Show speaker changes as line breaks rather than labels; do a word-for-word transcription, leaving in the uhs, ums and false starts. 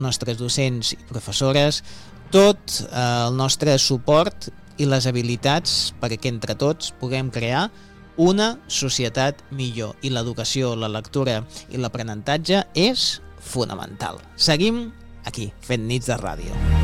nostres docents i professores, tot el nostre suport i les habilitats perquè entre tots puguem crear una societat millor. I l'educació, la lectura i l'aprenentatge és fonamental. Seguim aquí, fent Nits de Ràdio.